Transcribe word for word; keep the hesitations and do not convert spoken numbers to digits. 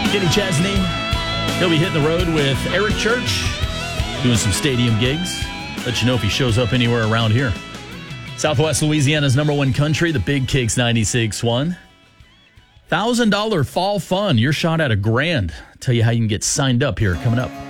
Kenny Chesney, he'll be hitting the road with Eric Church, doing some stadium gigs. Let you know if he shows up anywhere around here. Southwest Louisiana's number one country, the Big Kicks ninety-six point one. one thousand dollars fall fun. Your shot at a grand. I'll tell you how you can get signed up here coming up.